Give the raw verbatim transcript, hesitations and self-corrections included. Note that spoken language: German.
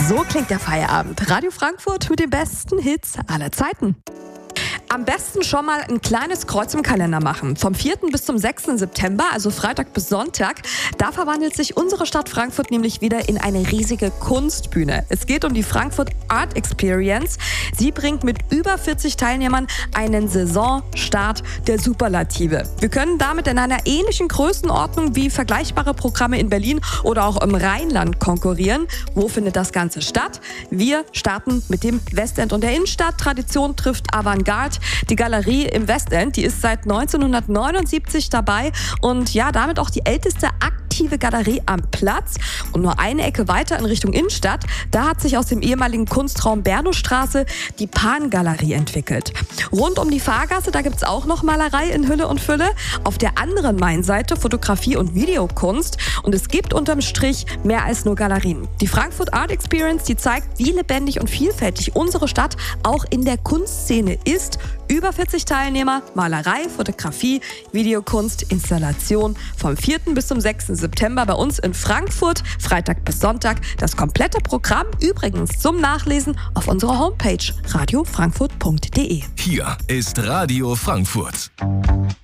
So klingt der Feierabend. Radio Frankfurt mit den besten Hits aller Zeiten. Am besten schon mal ein kleines Kreuz im Kalender machen. Vom vierten bis zum sechsten September, also Freitag bis Sonntag, da verwandelt sich unsere Stadt Frankfurt nämlich wieder in eine riesige Kunstbühne. Es geht um die Frankfurt Art Experience. Sie bringt mit über vierzig Teilnehmern einen Saisonstart der Superlative. Wir können damit in einer ähnlichen Größenordnung wie vergleichbare Programme in Berlin oder auch im Rheinland konkurrieren. Wo findet das Ganze statt? Wir starten mit dem Westend und der Innenstadt. Tradition trifft Avantgarde. Die Galerie im Westend, die ist seit neunzehnhundertneunundsiebzig dabei und ja, damit auch die älteste aktive Galerie am Platz. Und nur eine Ecke weiter in Richtung Innenstadt, da hat sich aus dem ehemaligen Kunstraum Bernowstraße die Pan-Galerie entwickelt. Rund um die Fahrgasse, da gibt's auch noch Malerei in Hülle und Fülle. Auf der anderen Mainseite Fotografie und Videokunst. Und es gibt unterm Strich mehr als nur Galerien. Die Frankfurt Art Experience, die zeigt, wie lebendig und vielfältig unsere Stadt auch in der Kunstszene ist. Über vierzig Teilnehmer, Malerei, Fotografie, Videokunst, Installation vom vierten bis zum sechsten September bei uns in Frankfurt, Freitag bis Sonntag. Das komplette Programm übrigens zum Nachlesen auf unserer Homepage radio frankfurt punkt de. Hier ist Radio Frankfurt.